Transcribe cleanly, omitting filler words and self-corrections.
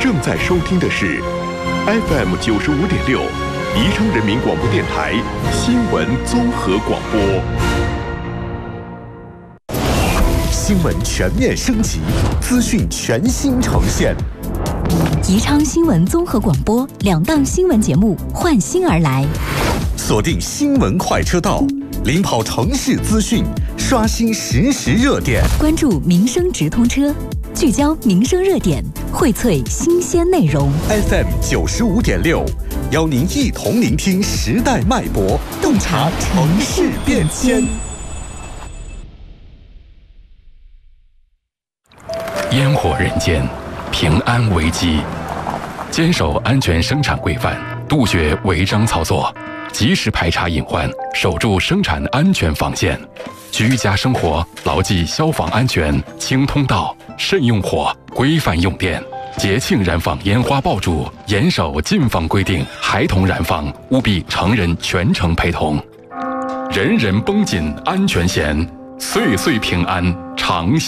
正在收听的是 FM 95.6宜昌人民广播电台新闻综合广播。 新闻全面升级，资讯全新呈现。 宜昌新闻综合广播2档新闻节目换新而来， 锁定新闻快车道，领跑城市资讯，刷新实时热点， 关注民生直通车，聚焦民生热点，荟萃新鲜内容。 FM 95.6，邀您一同聆听时代脉搏，洞察城市变迁。 烟火人间，平安危机。坚守安全生产规范，杜绝违章操作，及时排查隐患，守住生产安全防线。居家生活牢记消防安全，清通道，慎用火，规范用电。节庆燃放烟花爆竹，严守禁放规定，孩童燃放务必成人全程陪同。人人绷紧安全弦，岁岁平安常